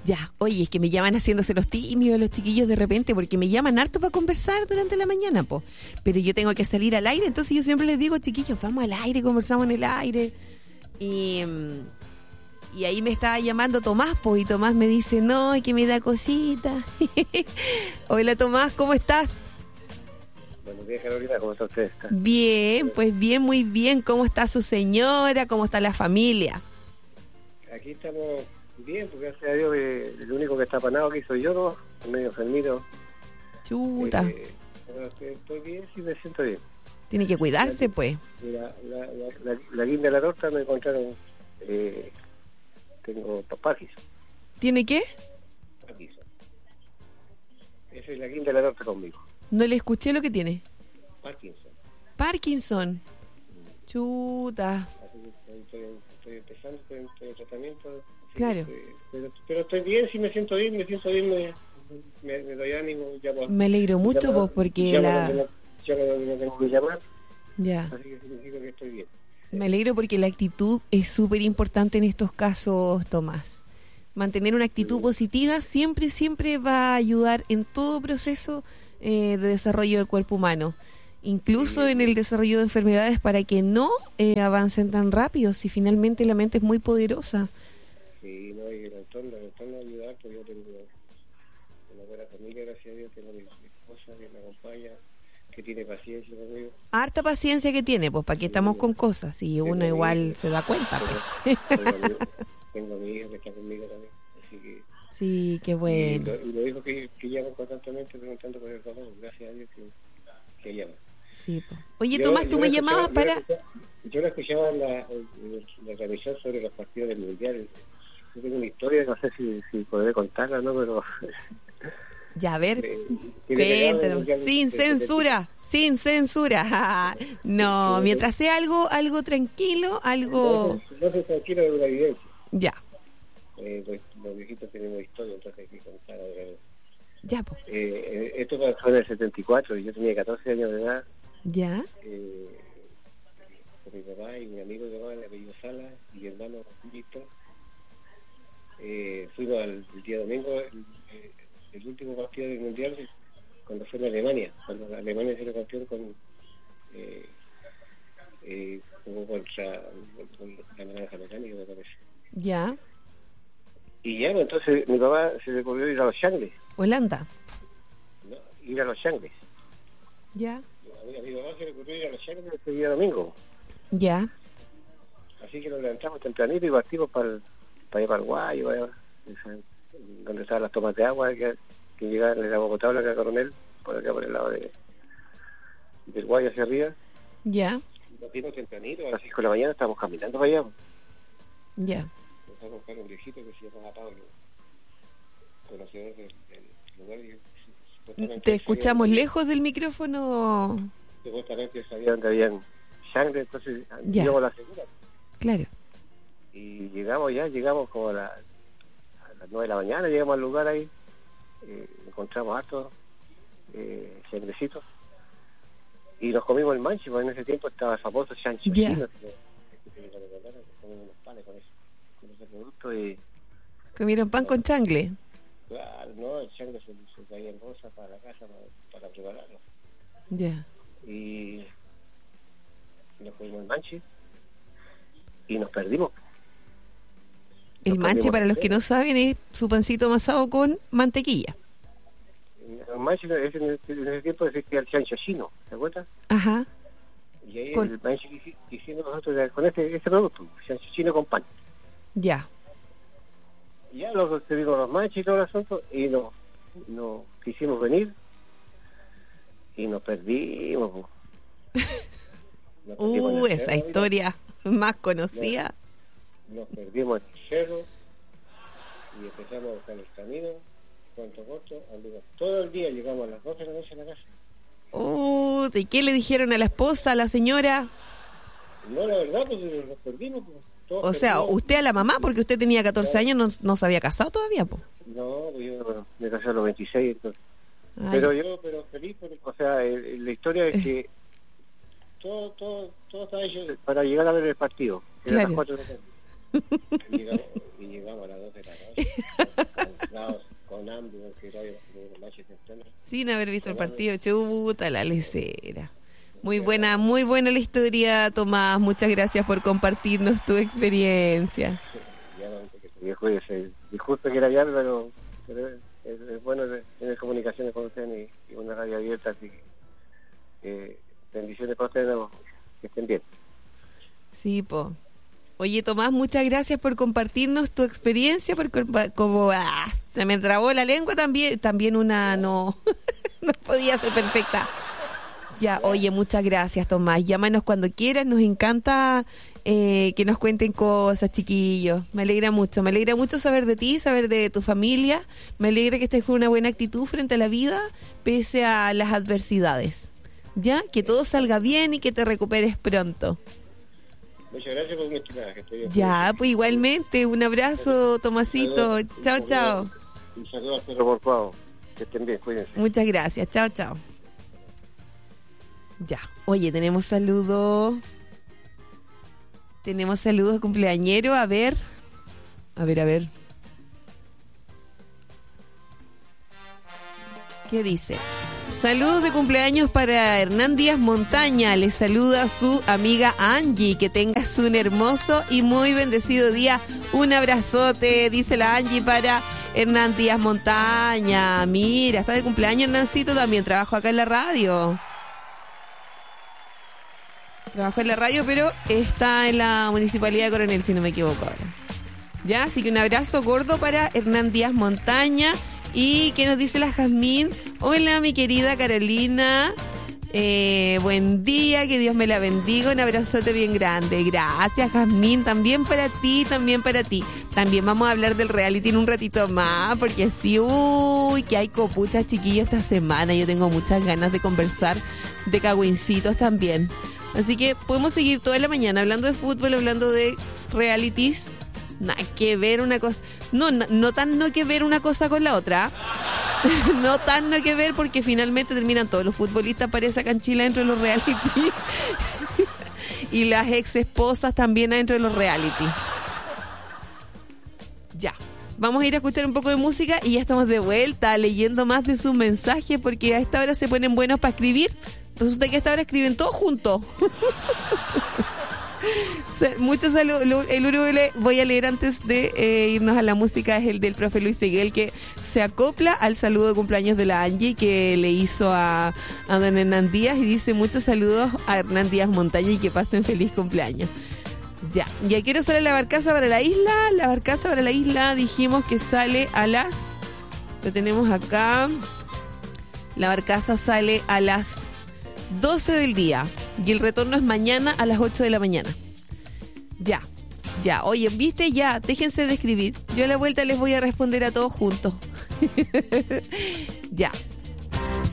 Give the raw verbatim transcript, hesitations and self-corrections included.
Ya, oye, es que me llaman haciéndose los tímidos los chiquillos de repente, porque me llaman harto para conversar durante la mañana, po. Pero yo tengo que salir al aire, entonces yo siempre les digo, chiquillos, vamos al aire, conversamos en el aire. Y, y ahí me estaba llamando Tomás, po, y Tomás me dice, no, es que me da cosita. Hola Tomás, ¿cómo estás? Buenos días, Carolina, ¿cómo está usted? Bien, pues bien, muy bien. ¿Cómo está su señora? ¿Cómo está la familia? Aquí estamos bien, porque gracias a Dios eh, el único que está apanado aquí soy yo, ¿no? Medio enfermito. Chuta. Eh, pero estoy, estoy bien, sí me siento bien. Tiene que cuidarse, pues. La, la, la, la, la guinda de la torta me encontraron, eh, tengo Parkinson. ¿Tiene qué? Parkinson. Esa es la guinda de la torta conmigo. No le escuché lo que tiene. Parkinson. Parkinson. Chuta. Así que estoy, estoy, estoy empezando, estoy, estoy en tratamiento. Sí, Claro. Estoy, pero, pero estoy bien, sí me siento bien, me siento bien, me, me, me doy ánimo. Llamo, Me alegro mucho, llamo, pues, porque llamo la... donde no, llamo donde no tengo que llamar, Ya. así que significa que estoy bien. Me alegro porque la actitud es súper importante en estos casos, Tomás. Mantener una actitud Sí. positiva siempre, siempre va a ayudar en todo proceso eh, de desarrollo del cuerpo humano. Incluso Sí. en el desarrollo de enfermedades para que no eh, avancen tan rápido, si finalmente la mente es muy poderosa. Sí, no, y el entorno, el entorno ayuda, pues yo tengo una buena familia, gracias a Dios, tengo mi, mi esposa que me acompaña, que tiene paciencia conmigo. Harta paciencia que tiene, pues para qué estamos con cosas y uno Tengo igual mi hija, se da cuenta. Tengo, Pues. tengo, mi, tengo a mi hija que está conmigo también, así que... Sí, qué Y bueno. lo, y lo dijo que, que llaman constantemente preguntando por el papá, gracias a Dios que, que llaman. Sí, pues. Oye, Yo- Tomás, yo tú la me escuchaba- llamabas yo la para... escuchaba- Yo la escuchaba en la, en la transmisión sobre los partidos del Mundial. Yo tengo una historia, no sé si, si podré contarla, ¿no? Pero... Ya, a ver, eh, tiene pegado el cuéntanos. Mundial Sin de- censura, sin censura. No, Sí, mientras sea algo algo tranquilo, algo... No, no se tranquilo de una evidencia. Ya, Eh, pues, los viejitos tenemos historia, entonces hay que contar. Eh, ya, pues. eh, esto pasó en el setenta y cuatro, y yo tenía catorce años de edad. Ya, Eh, con mi papá y mi amigo de papá, el apellido Sala, y mi hermano Víctor. Eh, fuimos al, el día domingo, el, el último partido del Mundial, cuando fue en Alemania, cuando Alemania se lo campeón con... Eh, eh, jugó contra con la naranja mecánica, me parece. ya. Y ya, pues, entonces mi papá se le ocurrió ir a los Shangles, Holanda. ¿no? Ir a los Shangles. Ya. A mi, a mi papá se le ocurrió ir a los Shangles este día domingo. Ya. Así que nos levantamos tempranito y partimos para el, para allá para el Guayo, para allá, esa- donde estaban las tomas de agua que, que llegaban en el agua potable acá a Coronel, por acá por el lado de, del Guayo hacia arriba. Ya. Y partimos tempranito, a las cinco de la mañana estábamos caminando para allá. Ya. Empezamos a buscar un viejito que se llamaba Pablo, conocedor del, del lugar. Y, supuestamente Te él escuchamos sabía- lejos del micrófono. Supuestamente sabía dónde habían sangre, entonces Ya. llegamos a la segura. Claro. Y llegamos ya, llegamos como a, la, a las nueve de la mañana, llegamos al lugar ahí, eh, encontramos hartos eh, sangrecitos y nos comimos el manche, porque en ese tiempo estaba el famoso chancho Ya. chino, que, que, que, que, comimos unos panes con, eso, con ese producto y Comieron pan con changle. claro, no, el chango se, se traía en bolsa para la casa para, para prepararlo. Ya. Y nos comimos el manche y nos perdimos. El Nos manche, perdimos para la los que cena. no saben, es su pancito amasado con mantequilla. El manche ese, en, ese, en ese tiempo existía el chancho chino, ¿te acuerdas? Ajá. Y ahí Con- el manche que hici- que hicimos nosotros era con este, este producto, chancho chino con pan. Ya. Y ya luego se vimos los manches y todo el asunto y nos no quisimos venir y nos perdimos. po. Nos perdimos en Uh, el esa cerro, mira. historia más conocida. Nos perdimos en el cerro y empezamos a buscar el camino, cuanto corto, anduvimos todo el día, llegamos a las doce de la noche a la casa. Uh, ¿y qué le dijeron a la esposa, a la señora? No, la verdad, pues nos perdimos. Pues, todos O sea, perdimos. usted a la mamá, porque usted tenía catorce años, no, no se había casado todavía, po. No, pues yo me casé a los veintiséis, entonces. Ay, Pero yo, pero feliz, porque, o sea, el- la historia es que todo, todo, todo estaba hecho para llegar a ver el partido. Era Claro. las cuatro de la tarde. Y llegamos, y llegamos a las dos de la noche. Sin haber visto el partido, chuta la lecera. Muy buena, muy buena la historia, Tomás. Muchas gracias por compartirnos tu experiencia. Viejo, es justo que era ya, pero, pero es, es bueno tener comunicaciones con ustedes y, y una radio abierta, así que eh, bendiciones para ustedes, no, que estén bien. Sí, po. Oye, Tomás, muchas gracias por compartirnos tu experiencia, porque como ah, se me trabó la lengua también, también una no, no podía ser perfecta. Ya, oye, muchas gracias, Tomás. Llámanos cuando quieras, nos encanta eh, que nos cuenten cosas, chiquillos. Me alegra mucho, me alegra mucho saber de ti, saber de tu familia. Me alegra que estés con una buena actitud frente a la vida, pese a las adversidades. Ya, que todo salga bien y que te recuperes pronto. Muchas gracias por mi estimada, que estoy bien. Ya, pues igualmente, un abrazo, Tomasito. Chao, chao. Un saludo a Pedro Borcuado. Que estén bien, cuídense. Muchas gracias, chao, chao. Ya, oye, tenemos saludos. Tenemos saludos de cumpleañero, a ver. A ver, a ver. ¿Qué dice? Saludos de cumpleaños para Hernán Díaz Montaña. Les saluda su amiga Angie. Que tengas un hermoso y muy bendecido día. Un abrazote, dice la Angie para Hernán Díaz Montaña. Mira, está de cumpleaños Hernancito también. Trabajo acá en la radio. Trabajo en la radio, pero está en la Municipalidad de Coronel, si no me equivoco ahora. Ya, así que un abrazo gordo para Hernán Díaz Montaña. ¿Y qué nos dice la Jazmín? Hola, mi querida Carolina. Eh, buen día, que Dios me la bendiga. Un abrazote bien grande. Gracias, Jazmín. También para ti, también para ti. También vamos a hablar del reality en un ratito más, porque sí, uy, que hay copuchas, chiquillos, esta semana. Yo tengo muchas ganas de conversar de cagüincitos también. Así que podemos seguir toda la mañana hablando de fútbol, hablando de realities. Nada que ver una cosa. No, no, no tan no que ver una cosa con la otra. No tan no que ver, porque finalmente terminan todos los futbolistas, parece acá en Chile, dentro de los reality. Y las ex esposas también dentro de los reality. Ya. Vamos a ir a escuchar un poco de música y ya estamos de vuelta leyendo más de sus mensajes, porque a esta hora se ponen buenos para escribir. Resulta que a esta hora escriben todos juntos. Muchos saludos. El único que voy a leer antes de eh, irnos a la música es el del profe Luis Seguel, que se acopla al saludo de cumpleaños de la Angie que le hizo a, a don Hernán Díaz, y dice muchos saludos a Hernán Díaz Montaña y que pasen feliz cumpleaños. Ya, ya quiero salir la barcaza para la isla. La barcaza para la isla dijimos que sale a las... Lo tenemos acá. La barcaza sale a las doce del día y el retorno es mañana a las ocho de la mañana. Ya, ya, oye, ¿viste? Ya, déjense de escribir. Yo a la vuelta les voy a responder a todos juntos. Ya,